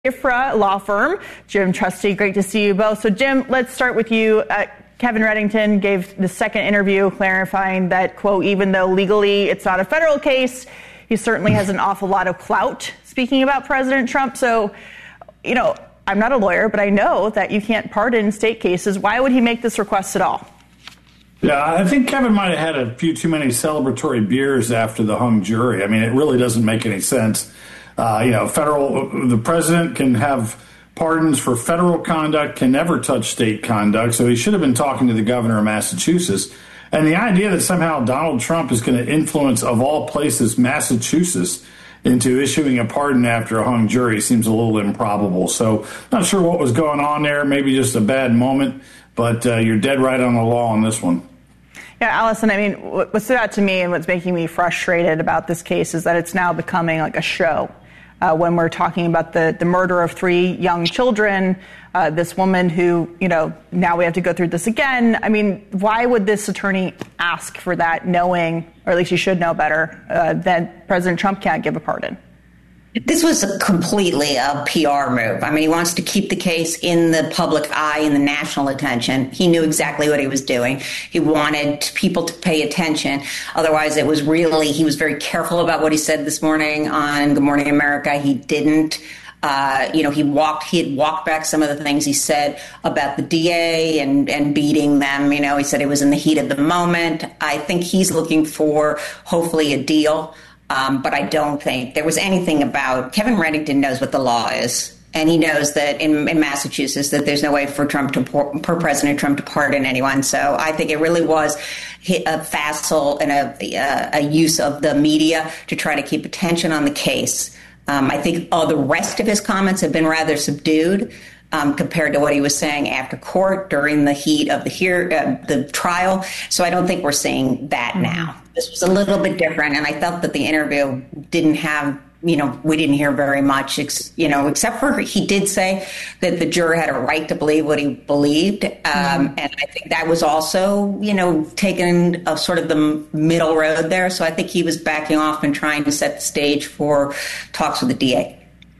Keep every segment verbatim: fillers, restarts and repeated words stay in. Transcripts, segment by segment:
IFRA law firm. Jim Trusty, great to see you both. So Jim, let's start with you. Uh, Kevin Reddington gave the second interview clarifying that, quote, even though legally it's not a federal case, he certainly has an awful lot of clout speaking about President Trump. So, you know, I'm not a lawyer, but I know that you can't pardon state cases. Why would he make this request at all? Yeah, I think Kevin might have had a few too many celebratory beers after the hung jury. I mean, it really doesn't make any sense. Uh, you know, federal, the president can have pardons for federal conduct, can never touch state conduct. So he should have been talking to the governor of Massachusetts. And the idea that somehow Donald Trump is going to influence, of all places, Massachusetts into issuing a pardon after a hung jury seems a little improbable. So not sure what was going on there, maybe just a bad moment, but uh, you're dead right on the law on this one. Yeah, Allison, I mean, what stood out to me and what's making me frustrated about this case is that it's now becoming like a show. Uh, when we're talking about the, the murder of three young children, uh, this woman who, you know, now we have to go through this again. I mean, why would this attorney ask for that, knowing, or at least you should know better, uh, that President Trump can't give a pardon? This was a completely a P R move. I mean, he wants to keep the case in the public eye, in the national attention. He knew exactly what he was doing. He wanted people to pay attention. Otherwise, it was really, he was very careful about what he said this morning on Good Morning America. He didn't. Uh, you know, he walked, he had walked back some of the things he said about the D A and, and beating them. You know, he said it was in the heat of the moment. I think he's looking for hopefully a deal. Um, but I don't think there was anything about Kevin Reddington knows what the law is. And he knows that in, in Massachusetts that there's no way for Trump to, for President Trump to pardon anyone. So I think it really was a facile and a, a, a use of the media to try to keep attention on the case. Um, I think all the rest of his comments have been rather subdued um, compared to what he was saying after court during the heat of the hear, uh, the trial. So I don't think we're seeing that now. This was a little bit different, and I felt that the interview didn't have, you know, we didn't hear very much, ex, you know, except for he did say that the juror had a right to believe what he believed. Um, mm-hmm. And I think that was also, you know, taking a sort of the middle road there. So I think he was backing off and trying to set the stage for talks with the D A.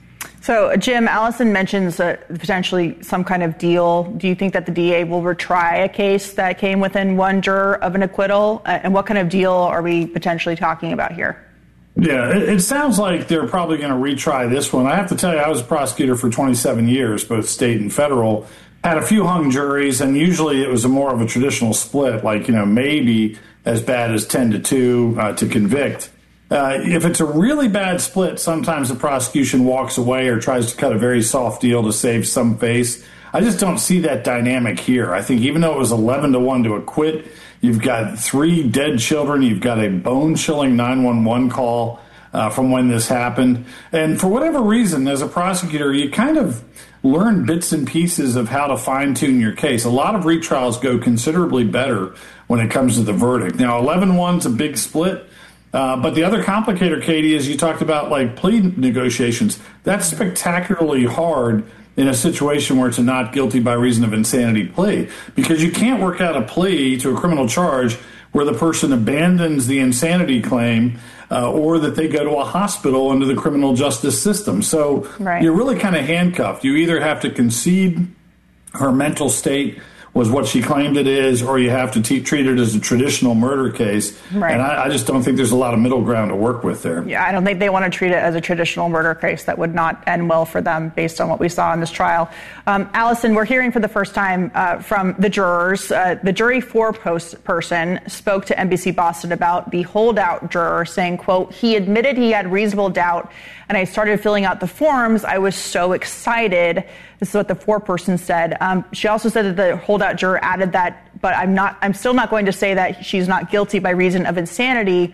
So, Jim, Allison mentions uh, potentially some kind of deal. Do you think that the D A will retry a case that came within one juror of an acquittal? Uh, and what kind of deal are we potentially talking about here? Yeah, it, it sounds like they're probably going to retry this one. I have to tell you, I was a prosecutor for twenty-seven years, both state and federal. Had a few hung juries, and usually it was a more of a traditional split, like, you know, maybe as bad as ten to two uh, to convict. Uh, if it's a really bad split, sometimes the prosecution walks away or tries to cut a very soft deal to save some face. I just don't see that dynamic here. I think even though it was eleven to one to acquit, you've got three dead children. You've got a bone-chilling nine one one call uh, from when this happened. And for whatever reason, as a prosecutor, you kind of learn bits and pieces of how to fine-tune your case. A lot of retrials go considerably better when it comes to the verdict. Now, eleven one's a big split. Uh, but the other complicator, Katie, is you talked about like plea negotiations. That's spectacularly hard in a situation where it's a not guilty by reason of insanity plea, because you can't work out a plea to a criminal charge where the person abandons the insanity claim uh, or that they go to a hospital under the criminal justice system. So right. You're really kind of handcuffed. You either have to concede her mental state was what she claimed it is, or you have to t- treat it as a traditional murder case. Right. And I, I just don't think there's a lot of middle ground to work with there. Yeah, I don't think they want to treat it as a traditional murder case. That would not end well for them based on what we saw in this trial. Um, Allison, we're hearing for the first time uh, from the jurors. Uh, the jury four post person spoke to N B C Boston about the holdout juror saying, quote, he admitted he had reasonable doubt, and I started filling out the forms. I was so excited. This is what the four-person said. Um, she also said that the holdout juror added that, but I'm not. I'm still not going to say that she's not guilty by reason of insanity.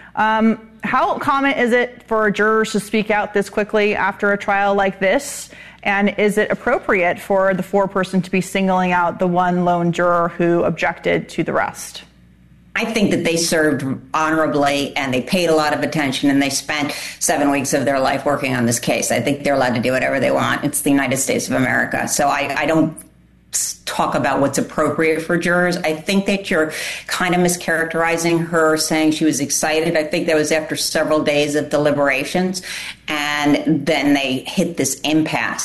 Um, how common is it for jurors to speak out this quickly after a trial like this? And is it appropriate for the four-person to be singling out the one lone juror who objected to the rest? I think that they served honorably and they paid a lot of attention and they spent seven weeks of their life working on this case. I think they're allowed to do whatever they want. It's the United States of America. So I, I don't talk about what's appropriate for jurors. I think that you're kind of mischaracterizing her saying she was excited. I think that was after several days of deliberations, and then they hit this impasse.